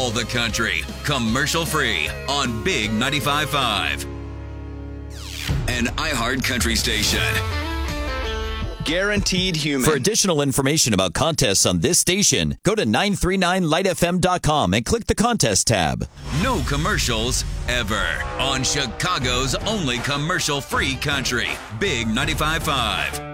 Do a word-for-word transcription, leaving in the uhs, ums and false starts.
all the country, commercial free on Big ninety-five point five. An iHeart Country station. Guaranteed human. For additional information about contests on this station, go to nine three nine light f m dot com and click the contest tab. No commercials ever on Chicago's only commercial-free country, Big ninety-five point five.